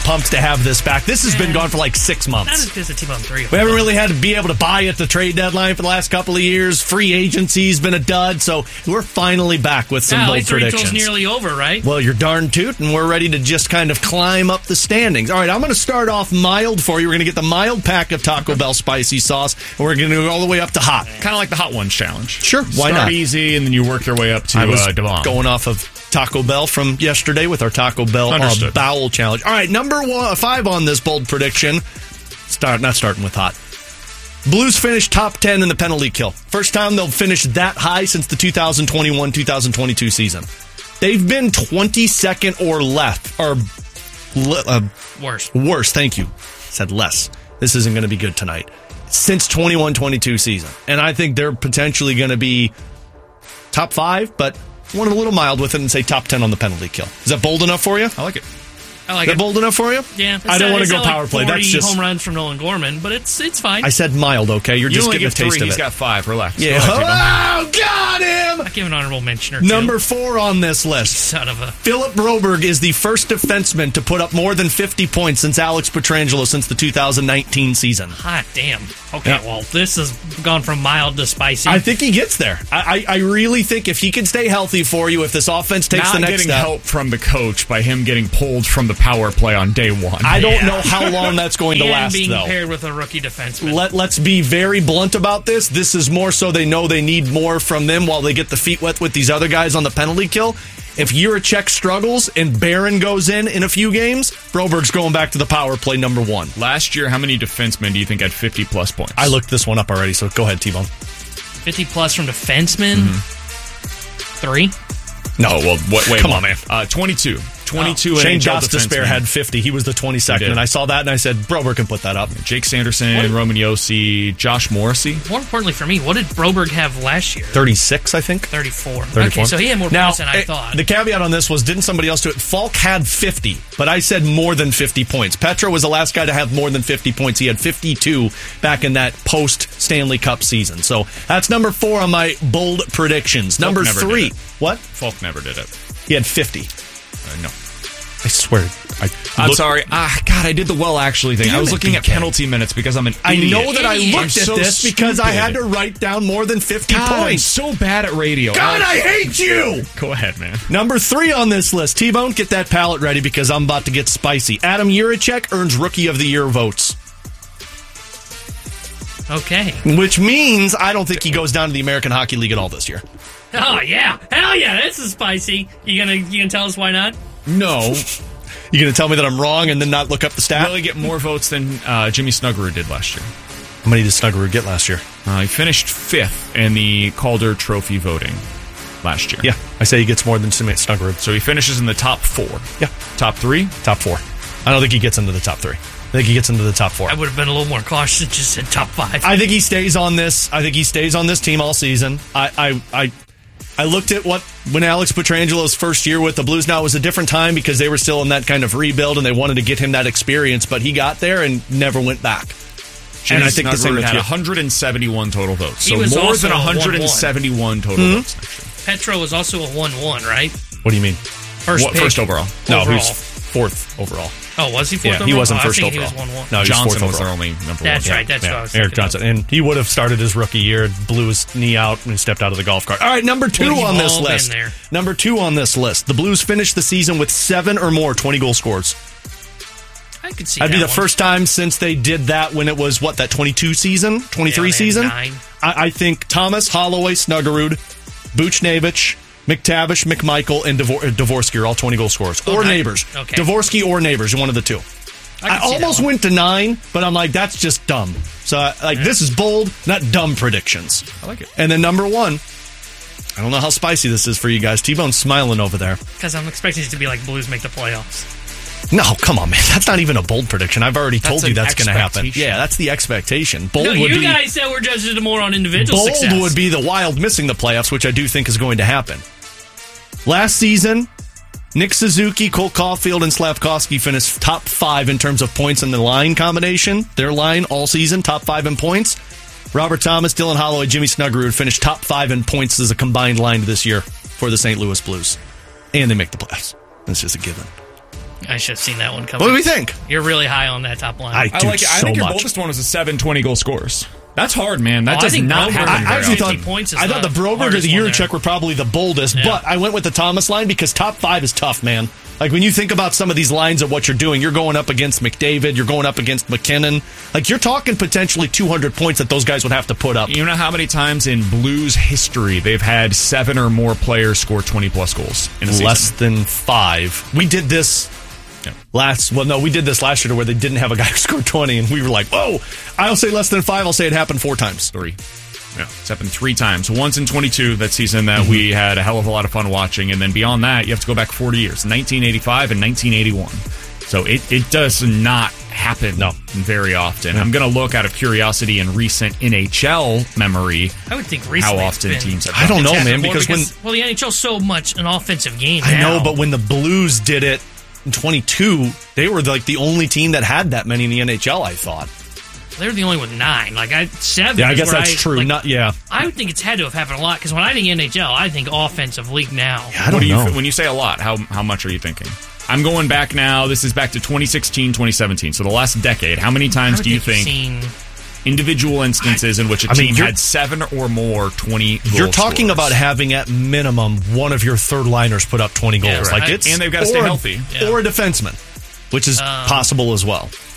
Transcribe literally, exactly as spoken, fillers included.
pumped to have this back. This has Yeah. been gone for like six months. Not as good as a T-Bone three. We haven't really had to be able to buy at the trade deadline for the last couple of years. Free agency's been a dud, so we're finally back with some yeah, bold predictions. nearly over, right? Well, you're darn toot, and we're ready to just kind of climb up the standings. All right, I'm going to start off mild for you. We're going to get the mild pack of Taco Bell spicy sauce, and we're going to go all the way up to hot. Kind of like the Hot Ones challenge. Sure, why Start not? easy, and then you work your way up to I was uh, Devon. going off of Taco Bell from yesterday with our Taco Bell uh, bowel challenge. All right, number one, five on this bold prediction. Start not starting with hot. Blues finished top ten in the penalty kill. First time they'll finish that high since the two thousand twenty-one two thousand twenty-two season. They've been twenty-second or left, or uh, worse. Worse, thank you. Said less. This isn't going to be good tonight. Since twenty-one twenty-two season. And I think they're potentially going to be top five, but went a little mild with it and say top ten on the penalty kill. Is that bold enough for you? I like it. I like Is that it. bold enough for you? Yeah. I don't want to go not power like play. That's just home runs from Nolan Gorman, but it's it's fine. I said mild, okay? You're You just only getting a give taste three. of He's it. got five. Relax. Yeah. Go ahead, Oh, got him! I give an honorable mention or two. Number four on this list. Son of a... Philip Broberg is the first defenseman to put up more than fifty points since Alex Pietrangelo since the two thousand nineteen season. Hot damn. Okay, Yeah. well, this has gone from mild to spicy. I think he gets there. I, I, I really think if he can stay healthy for you, if this offense takes Not the next getting step. help from the coach by him getting pulled from the power play on day one. I don't Yeah. know how long that's going to and last, being though. paired with a rookie defenseman. Let, let's be very blunt about this. This is more so they know they need more from them while they get the feet wet with these other guys on the penalty kill. If Juracek struggles and Barron goes in in a few games, Broberg's going back to the power play number one. Last year, how many defensemen do you think had fifty-plus points? I looked this one up already, so go ahead, T-Bone. fifty plus from defensemen. Mm-hmm. Three. No, well, what, wait, come what? on, man. Uh, twenty-two. twenty-two oh. N H L Shane Gostisbehere defensemen. had fifty. He was the twenty-second, He did. and I saw that, and I said, Broberg can put that up. Jake Sanderson, Roman Yossi, Josh Morrissey. More importantly for me, what did Broberg have last year? thirty-six, I think. thirty-four. thirty-four. Okay, so he had more now, points than I eh, thought. The caveat on this was, didn't somebody else do it? Falk had fifty, but I said more than fifty points. Petro was the last guy to have more than fifty points. He had fifty-two back in that post-Stanley Cup season. So that's number four on my bold predictions. Falk number never three. did it. What? Falk never did it. He had fifty. Uh, no. I swear. I I'm looked- sorry. Ah, God, I did the well actually thing. Damn I was it, looking at B K. penalty minutes because I'm an I idiot. know that I Idiot. looked I'm at so this because I had to stupid. write down more than fifty God, I'm points. so bad at radio. God, Uh, I hate you! Go ahead, man. Number three on this list. T-Bone, get that palette ready because I'm about to get spicy. Adam Juracek earns Rookie of the Year votes, Okay. which means I don't think he goes down to the American Hockey League at all this year. Oh yeah, hell yeah, this is spicy. You gonna you gonna tell us why not? No. You going to tell me that I'm wrong and then not look up the stat? Will he get more votes than uh, Jimmy Snuggerud did last year? How many did Snuggerud get last year? Uh, he finished fifth in the Calder Trophy voting last year. Yeah, I say he gets more than Snuggerud. So he finishes in the top four. Yeah, Top three? top four. I don't think he gets into the top three. I think he gets into the top four. I would have been a little more cautious and just said top five. I think he stays on this. I think he stays on this team all season. I, I, I, I looked at what when Alex Pietrangelo's first year with the Blues. Now it was a different time because they were still in that kind of rebuild and they wanted to get him that experience. But he got there and never went back. Jimmy and I think the same Snuggerud with had you. one hundred seventy-one total votes. He So was more also than a one hundred seventy-one total Hmm? votes next year. Petro was also a one one, right? What do you mean? First What, pick. first overall? No, he Overall. was fourth overall. Oh, was he fourth Yeah, overall? he wasn't Oh, I was first thinking overall. He was one one. No, he was Johnson fourth was their overall. only number That's one. right. That's Yeah, what I was Eric thinking Johnson. of. And he would have started his rookie year, blew his knee out, and stepped out of the golf cart. All right, number two We've on this all been list. there. Number two on this list. The Blues finished the season with seven or more twenty-goal scores. I could see That'd that be the one. first time since they did that when it was, what, that twenty-two season? twenty-three Yeah, they had season? nine. I, I think Thomas, Holloway, Snuggerud, Buchnevich, McTavish, McMichael, and Devor- uh, Dvorsky are all twenty-goal scorers. Or Okay. Neighbors. Okay. Dvorsky or Neighbors, one of the two. I, I, could see that almost one. went to nine, but I'm like, that's just dumb. So, I- like, this is bold, not dumb predictions. I like it. And then number one, I don't know how spicy this is for you guys. T-Bone's smiling over there. Because I'm expecting it to be like Blues make the playoffs. No, come on, man. That's not even a bold prediction. I've already told That's you an that's going to happen. expectation. Yeah, that's the expectation. Bold No, would you be guys said we're judging it more on individual bold success. would be the Wild missing the playoffs, which I do think is going to happen. Last season, Nick Suzuki, Cole Caulfield, and Slavkovsky finished top five in terms of points in the line combination. Their line all season, top five in points. Robert Thomas, Dylan Holloway, Jimmy Snuggerud finished top five in points as a combined line this year for the Saint Louis Blues. And they make the playoffs. That's just a given. I should have seen that one coming. What do we think? You're really high on that top line. I, I do like it. so I think your much. boldest one was a seven twenty goal scores. That's hard, man. That Oh, I does think not Broberg- happen. I, very I actually often. thought points is I thought the the Broberg or hardest the one Juracek there. were probably the boldest, Yeah. but I went with the Thomas line because top five is tough, man. Like when you think about some of these lines of what you're doing, you're going up against McDavid, you're going up against McKinnon. Like you're talking potentially two hundred points that those guys would have to put up. You know how many times in Blues history they've had seven or more players score twenty plus goals in a season? Less than five. We did this Yeah. last. Well, no, we did this last year to where they didn't have a guy who scored twenty, and we were like, "Oh, I'll say less than five. I'll say it happened four times." Three. Yeah, it's happened three times. Once in twenty-two that season that mm-hmm. we had a hell of a lot of fun watching, and then beyond that, you have to go back forty years, nineteen eighty-five and nineteen eighty-one. So it, it does not happen no. very often. Yeah. I'm going to look out of curiosity and recent N H L memory. I would think recently how often it's been, teams have I don't know, it's man, happened more because, when well, the N H L's so much an offensive game. I now. know, but when the Blues did it in twenty-two, they were like the only team that had that many in the N H L. I thought they're the only one with nine. Like I seven. Yeah, I is guess where that's I, true. Like, Not yeah. I would think it's had to have happened a lot because when I think N H L, I think offensive league now. Yeah, I don't what do you know. th- when you say a lot, how how much are you thinking? I'm going back now. This is back to twenty sixteen, twenty seventeen. So the last decade. How many times do you think Seen, individual instances in which a I mean, team you're- had seven or more twenty goal You're talking scorers? about having at minimum one of your third liners put up twenty goals. Yeah, like right. it's And they've gotta stay or a- healthy. Yeah. or a defenseman, which is Um, possible as well.